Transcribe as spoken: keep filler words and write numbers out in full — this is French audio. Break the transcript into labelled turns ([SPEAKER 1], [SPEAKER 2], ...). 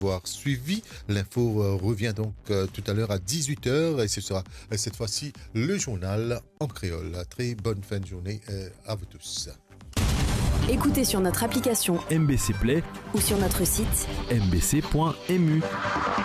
[SPEAKER 1] avoir suivi. L'info euh, revient donc euh, tout à l'heure à dix-huit heures et ce sera euh, cette fois-ci le journal en créole. Très bonne fin de journée euh, à vous tous.
[SPEAKER 2] Écoutez sur notre application
[SPEAKER 3] M B C Play
[SPEAKER 2] ou sur notre site
[SPEAKER 3] m b c point m u.